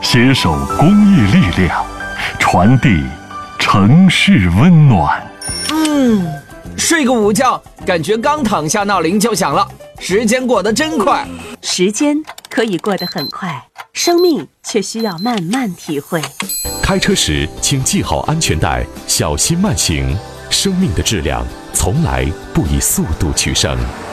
携手公益力量，传递城市温暖。 睡个午觉，感觉刚躺下闹铃就响了，时间过得真快。 时间可以过得很快，生命却需要慢慢体会。 开车时请系好安全带，小心慢行。生命的质量从来不以速度取胜。